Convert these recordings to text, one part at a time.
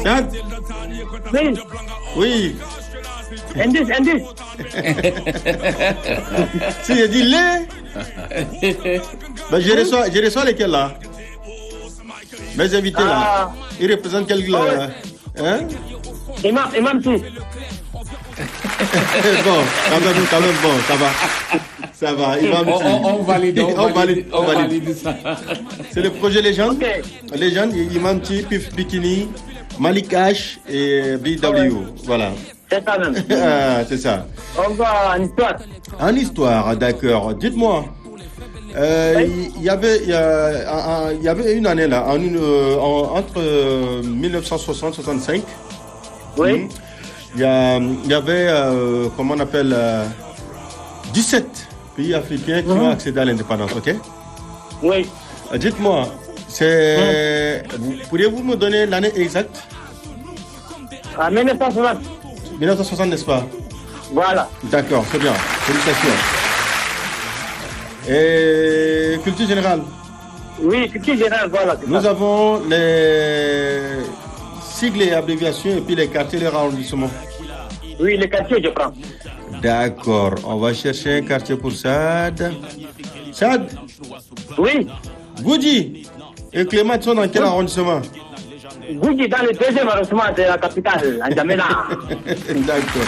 Sad. Oui. Oui. Indice. Si, j'ai dit les. Ben, je reçois lesquels là? Mes invités là. Ils représentent quel. Hein? Imam si. Bon, quand même, bon, ça va. On valide ça. C'est le projet Légende. Okay. Légende, Imam T, Pif Bikini, Malik H et BW. Voilà. C'est ça même. C'est ça. On va en histoire. En histoire, d'accord. Dites-moi, il y avait une année là, entre 1960 et 65. Oui. Il y avait, comment on appelle, 17 pays africains qui ont accédé à l'indépendance, ok? Oui. Dites-moi, pourriez-vous me donner l'année exacte? En 1960. 1960, n'est-ce pas? Voilà. D'accord, c'est bien. Félicitations. Et culture générale? Oui, culture générale, voilà. Nous avons les sigles et abréviations et puis les quartiers et les arrondissements. Oui, les quartiers, je prends. D'accord, on va chercher un quartier pour Sad. Sad? Oui. Goudi et Clément sont dans quel arrondissement? Goudi dans le deuxième arrondissement de la capitale, en Djamena. D'accord.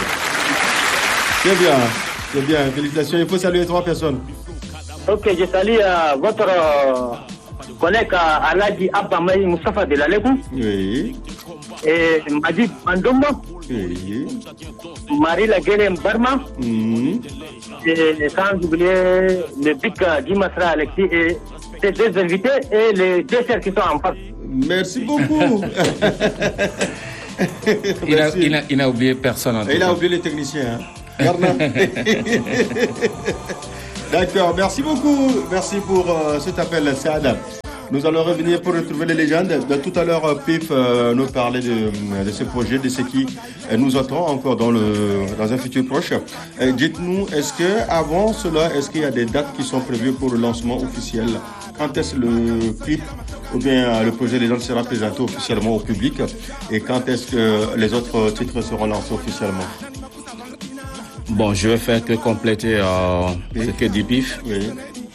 C'est bien, félicitations. Il faut saluer 3 personnes. Ok, je salue votre collègue Aladji Abdamaï Moustapha de la Légou. Oui. Et Majid Mandombo. Oui. Marie Laguerre Barma. Et sans oublier le Bic Dimasra Alexis et ses 2 invités et les 2 sœurs qui sont en face. Merci beaucoup. Il n'a oublié personne. Il a oublié les techniciens. Hein. D'accord, merci beaucoup. Merci pour cet appel, c'est Adam. Nous allons revenir pour retrouver les légendes. De tout à l'heure, Pif nous parlait de ce projet, de ce qui nous attend encore dans un futur proche. Dites-nous, est-ce que avant cela, est-ce qu'il y a des dates qui sont prévues pour le lancement officiel? Quand est-ce le clip ou bien le projet Légende sera présenté officiellement au public? Et quand est-ce que les autres titres seront lancés officiellement? Bon, je vais faire que compléter ce que dit Pif. Oui.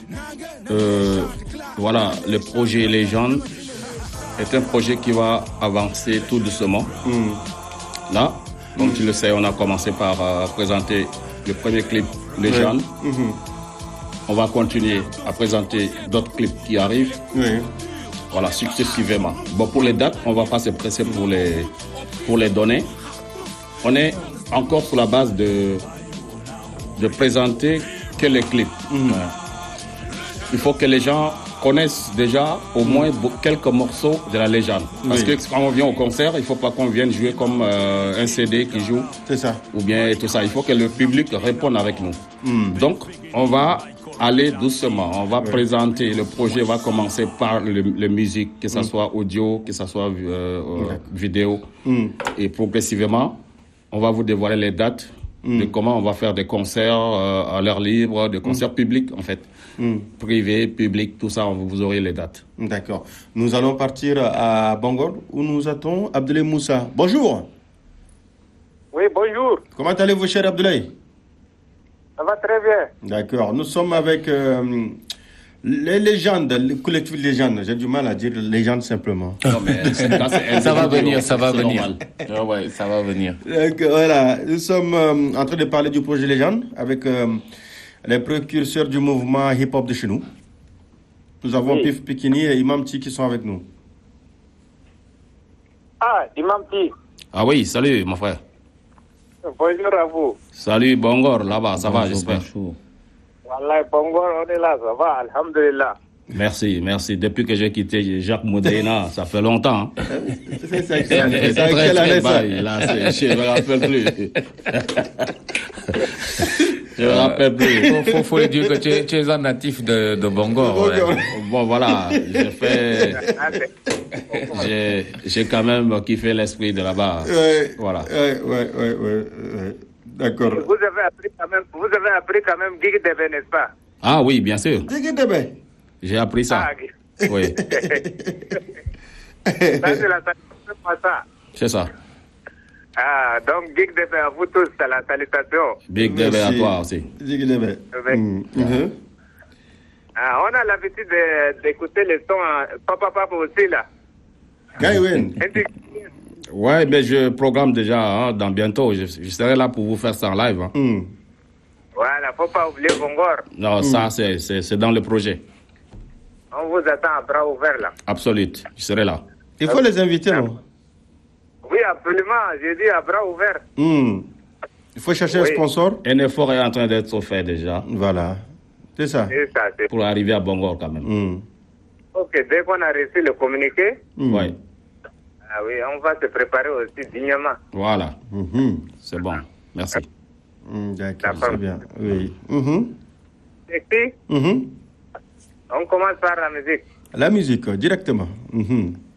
Voilà, le projet Légende est un projet qui va avancer tout doucement. Là, comme tu le sais, on a commencé par présenter le premier clip Légende. On va continuer à présenter d'autres clips qui arrivent. Oui. Voilà, successivement. Bon, pour les dates, on ne va pas se presser pour les donner. On est encore sur la base de présenter que les clips. Il faut que les gens connaissent déjà au moins quelques morceaux de la légende. Parce que quand on vient au concert, il ne faut pas qu'on vienne jouer comme un CD qui joue. C'est ça. Ou bien tout ça. Il faut que le public réponde avec nous. Donc, on va aller doucement. On va présenter, le projet va commencer par la musique, que ce soit audio, que ce soit vidéo. Et progressivement, on va vous dévoiler les dates de comment on va faire des concerts à l'air libre, des concerts publics en fait. Privé, public, tout ça, vous aurez les dates. D'accord. Nous allons partir à Bangor où nous attend Abdoulaye Moussa. Bonjour. Oui, bonjour. Comment allez-vous, cher Abdoulaye? Ça va très bien. D'accord. Nous sommes avec les légendes, le collectif légendes. J'ai du mal à dire légendes simplement. Non, mais ça va venir, ça va venir. Ouais, ça va venir. Donc, voilà. Nous sommes en train de parler du projet Légende avec les précurseurs du mouvement hip-hop de chez nous. Nous avons Pif Bikini et Imam T qui sont avec nous. Ah, Imam T. Ah oui, salut mon frère. Bonjour à vous. Salut Bangor, là-bas, ça va, j'espère. Wallah, Bangor, on est là, ça va, alhamdulillah. Merci. Depuis que j'ai quitté Jacques Moudaïna, ça fait longtemps. C'est ça. Quelle année ça? Je ne me rappelle plus. Je me rappelle plus. Faut dire que tu es un natif de Bangor. Ouais. Bon, voilà. J'ai quand même kiffé l'esprit de là-bas. Voilà. Ouais. D'accord. Vous avez appris quand même Guigui Débé, n'est-ce pas? Ah oui, bien sûr. Guigui Débé. J'ai appris ça. Oui. Ça, c'est la tradition, pas ça. C'est ça. Ah, donc Big Débé à vous tous, c'est la salutation. Big Débé à toi aussi. Big Débé. Ah, on a l'habitude d'écouter les sons Papa aussi là. Gaïwen. Ouais, mais je programme déjà dans bientôt. Je serai là pour vous faire ça en live. Hein. Voilà, faut pas oublier Bongor. Non, ça c'est dans le projet. On vous attend à bras ouverts là. Absolument, je serai là. Il faut les inviter, non? Oui, absolument. J'ai dit à bras ouverts. Il faut chercher un sponsor. Un effort est en train d'être fait déjà. Voilà. C'est ça. C'est ça. Pour arriver à Bongor quand même. Ok, dès qu'on a reçu le communiqué, ouais. Ah oui, on va se préparer aussi dignement. Voilà. C'est bon. Merci. D'accord, c'est bien. Oui. Et puis, on commence par la musique. La musique, directement.